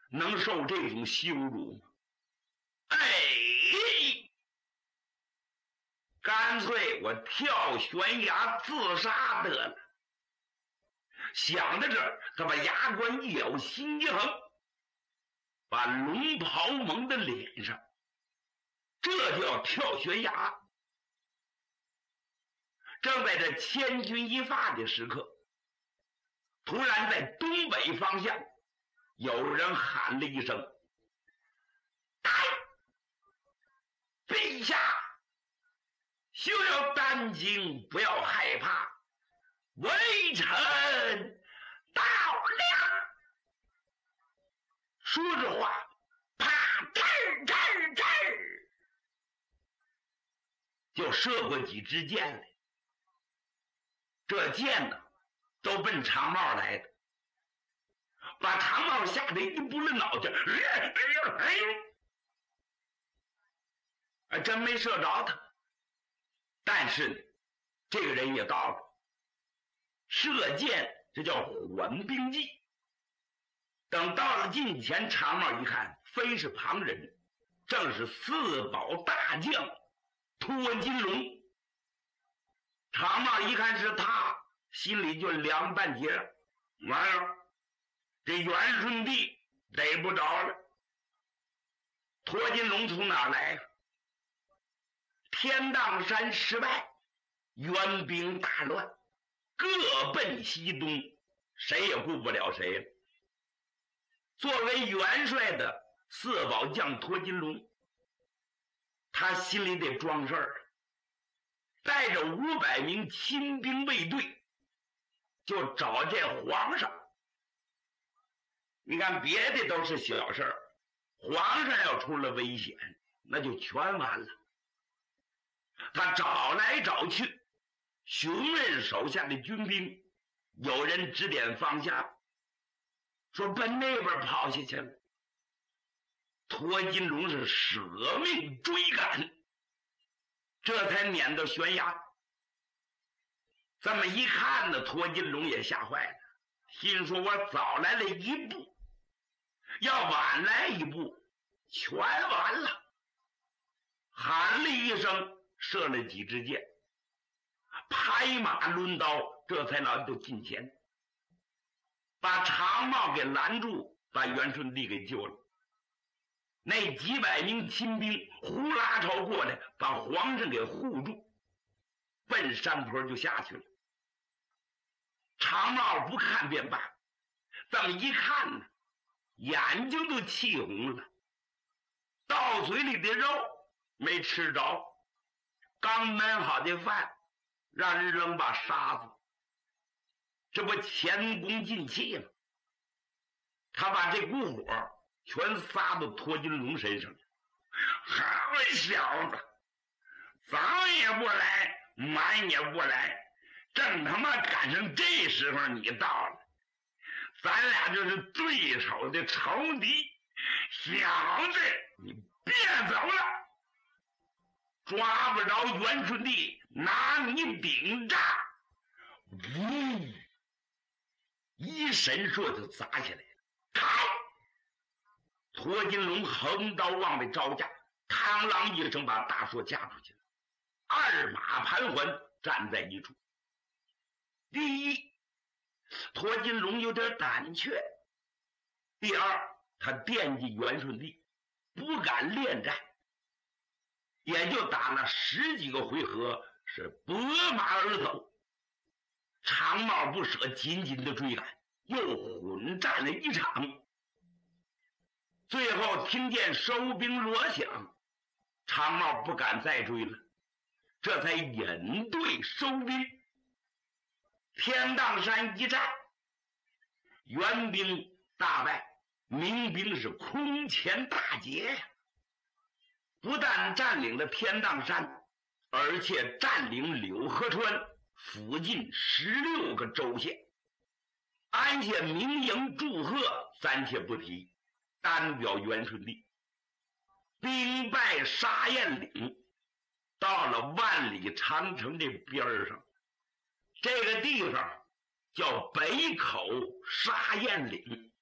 能受这种羞辱吗？哎，干脆我跳悬崖自杀得了。想到这儿，他把牙关一咬，心一横，把龙袍蒙在脸上，这叫跳悬崖。正在这千钧一发的时刻，突然在东北方向有人喊了一声：“来，陛下，休要担惊，不要害怕，微臣到了。”说着话，啪，哧哧哧，就射过几支箭来。这箭呢，都奔长帽来的，把长帽吓得一扑了脑袋，还真没射着他。但是呢，这个人也到了，射箭这叫缓兵计。等到了近前，长帽一看，非是旁人，正是四保大将托金龙。长帽一看是他，心里就凉半截，完了，这元顺帝逮不着了。托金龙从哪来？天荡山失败，元兵大乱，各奔西东，谁也顾不了谁了。作为元帅的四保将托金龙，他心里得装事儿，带着500名亲兵卫队，就找见皇上。你看别的都是小事儿，皇上要出了危险，那就全完了。他找来找去，询问手下的军兵，有人指点方向，说奔那边跑下去了。托金龙是舍命追赶，这才撵到悬崖。这么一看呢，托金龙也吓坏了，心说我早来了一步，要晚来一步，全完了。喊了一声，射了几支箭，拍马抡刀，这才来到近前，把长帽给拦住，把元顺帝给救了。那几百名亲兵呼啦朝过来，把皇上给护住，奔山坡就下去了。长帽不看便罢，这么一看呢，眼睛都气红了，到嘴里的肉没吃着，刚焖好的饭让人扔把沙子，这不前功尽弃了。他把这股火全撒到托金龙身上了。好小子，早也不来，晚也不来，正他妈赶上这时候你到了，咱俩就是对手的仇敌。小子，你别走了，抓不着元顺帝，拿你顶炸！呜，一神说就砸下来了。开！托金龙横刀往外招架，嘡啷一声把大槊架出去了。二马盘桓站在一处。第一，托金龙有点胆怯；第二，他惦记元顺帝，不敢恋战，也就打了10几个回合，是拨马而走。长帽不舍，紧紧的追赶，又混战了一场。最后听见收兵锣响，长帽不敢再追了，这才引队收兵。天荡山一战，元兵大败，明兵是空前大捷呀！不但占领了天荡山，而且占领柳河川附近16个州县，安下民营祝贺暂且不提，单表元顺帝。兵败沙堰岭，到了万里长城这边上，这个地方叫北口沙堰岭。